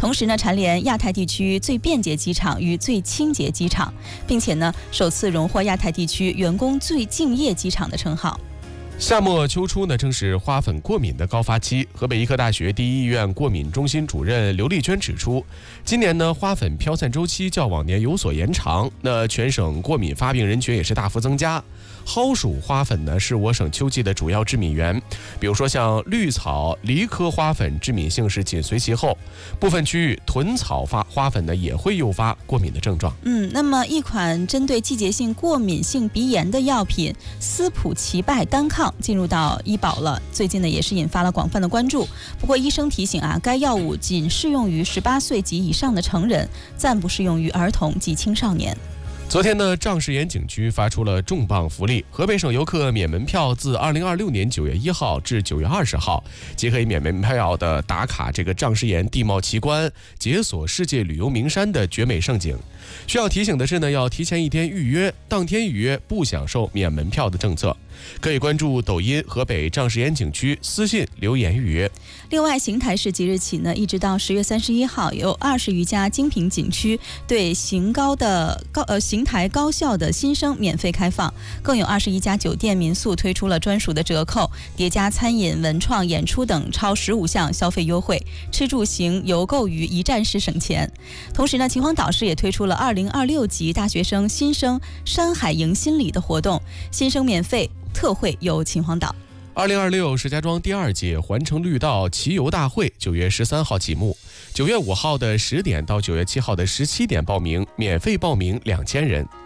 同时呢，蝉联亚太地区最便捷机场与最清洁机场，并且呢，首次荣获亚太地区员工最敬业机场的称号。 夏末秋初呢，正是花粉过敏的高发期。河北医科大学第一医院过敏中心主任刘丽娟指出，今年呢，花粉飘散周期较往年有所延长，那全省过敏发病人群也是大幅增加。蒿属花粉呢，是我省秋季的主要致敏源，比如说像绿草、梨科花粉致敏性是紧随其后，部分区域豚草花粉呢也会诱发过敏的症状。 那么一款针对季节性过敏性鼻炎的药品斯普齐拜单抗进入到医保了，最近呢也是引发了广泛的关注。不过医生提醒该药物仅适用于18岁及以上的成人，暂不适用于儿童及青少年。 昨天呢，丈士岩景区发出了重磅福利，河北省游客免门票自2026年9月1号至9月20号，即可以免门票的打卡这个丈士岩地貌奇观，解锁世界旅游名山的绝美胜景。需要提醒的是呢，要提前1天预约，当天预约不享受免门票的政策。可以关注抖音河北丈士岩景区私信留言预约。 另外，邢台市即日起呢，一直到10月31号，有20余家精品景区对邢台高校的新生免费开放，更有21家酒店民宿推出了专属的折扣，叠加餐饮、文创、演出等超15项消费优惠，吃住行游购于一站式省钱。同时呢，秦皇岛市也推出了2026级大学生新生山海迎新礼的活动，新生免费特惠游秦皇岛。 2026石家庄第2届环城绿道骑游大会9月13号启幕，9月5号的10点到9月7号的17点报名，免费报名2000人。